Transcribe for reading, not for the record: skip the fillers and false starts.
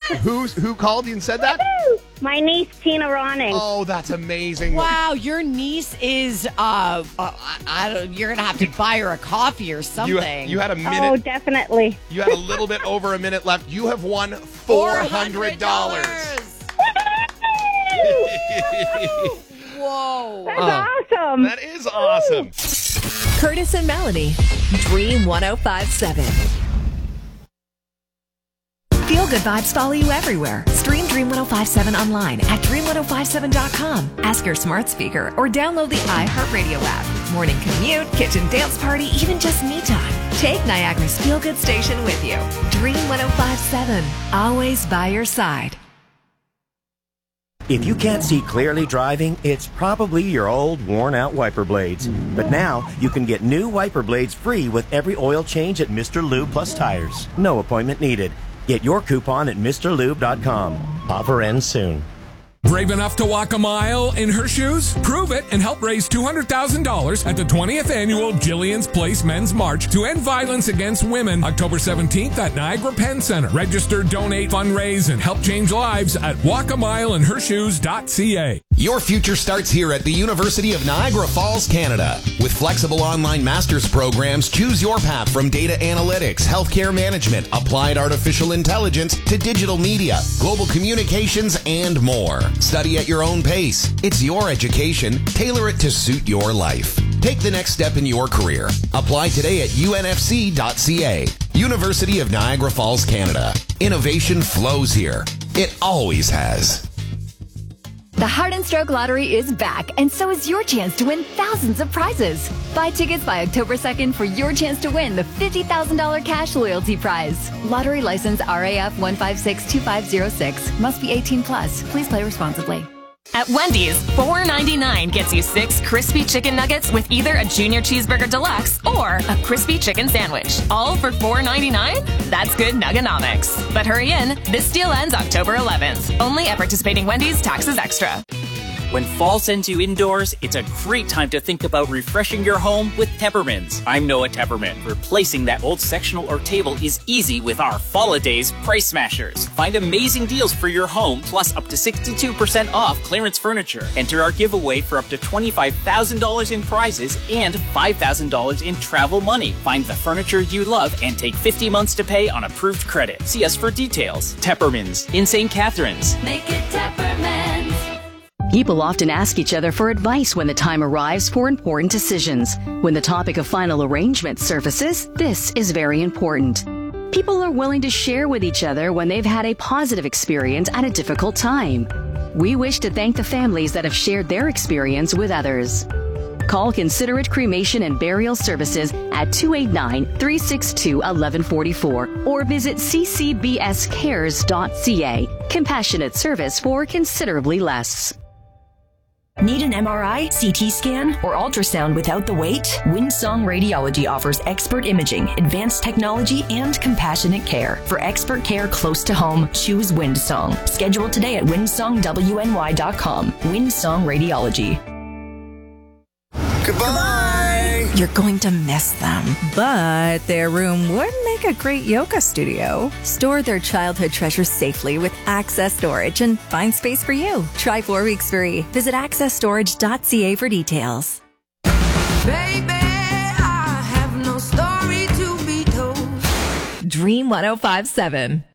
Who called you and said that? My niece, Tina Ronning. Oh, that's amazing. Wow, your niece is, you're going to have to buy her a coffee or something. You had a minute. Oh, definitely. You had a little bit over a minute left. You have won $400. Whoa. That's awesome. That is awesome. Curtis and Melanie, Dream 105.7. Feel good vibes follow you everywhere. Stream Dream 105.7 online at dream1057.com. Ask your smart speaker or download the iHeartRadio app. Morning commute, kitchen dance party, even just me time. Take Niagara's Feel Good station with you. Dream 105.7, always by your side. If you can't see clearly driving, it's probably your old, worn-out wiper blades. But now, you can get new wiper blades free with every oil change at Mr. Lube Plus Tires. No appointment needed. Get your coupon at MrLube.com. Offer ends soon. Brave enough to walk a mile in her shoes? Prove it and help raise $200,000 at the 20th annual Jillian's Place Men's March to end violence against women, October 17th at Niagara Penn Center. Register, donate, fundraise, and help change lives at walkamileinhershoes.ca. Your future starts here at the University of Niagara Falls, Canada. With flexible online master's programs, choose your path from data analytics, healthcare management, applied artificial intelligence, to digital media, global communications, and more. Study at your own pace. It's your education. Tailor it to suit your life. Take the next step in your career. Apply today at unfc.ca. University of Niagara Falls, Canada. Innovation flows here. It always has. The Heart and Stroke Lottery is back, and so is your chance to win thousands of prizes. Buy tickets by October 2nd for your chance to win the $50,000 cash loyalty prize. Lottery license RAF 1562506. Must be 18 plus. Please play responsibly. At Wendy's, $4.99 gets you 6 crispy chicken nuggets with either a Junior Cheeseburger Deluxe or a crispy chicken sandwich. All for $4.99? That's good nuggonomics. But hurry in. This deal ends October 11th. Only at participating Wendy's, taxes extra. When fall sends you indoors, it's a great time to think about refreshing your home with Teppermans. I'm Noah Tepperman. Replacing that old sectional or table is easy with our Fall-A-Days Price Smashers. Find amazing deals for your home, plus up to 62% off clearance furniture. Enter our giveaway for up to $25,000 in prizes and $5,000 in travel money. Find the furniture you love and take 50 months to pay on approved credit. See us for details. Teppermans in St. Catharines. Make it Teppermans. People often ask each other for advice when the time arrives for important decisions. When the topic of final arrangement surfaces, this is very important. People are willing to share with each other when they've had a positive experience at a difficult time. We wish to thank the families that have shared their experience with others. Call Considerate Cremation and Burial Services at 289-362-1144 or visit ccbscares.ca. Compassionate service for considerably less. Need an MRI, CT scan, or ultrasound without the wait? Windsong Radiology offers expert imaging, advanced technology, and compassionate care. For expert care close to home, choose Windsong. Schedule today at windsongwny.com. Windsong Radiology. Goodbye! You're going to miss them, but their room would make a great yoga studio. Store their childhood treasures safely with Access Storage and find space for you. Try 4 weeks free. Visit accessstorage.ca for details. Baby, I have no story to be told. Dream 105.7.